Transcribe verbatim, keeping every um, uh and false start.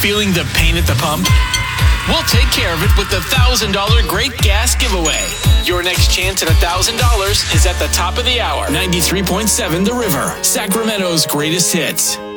feeling the pain at the pump? We'll take care of it with the one thousand dollars Great Gas Giveaway. Your next chance at one thousand dollars is at the top of the hour. ninety-three point seven The River, Sacramento's greatest hits.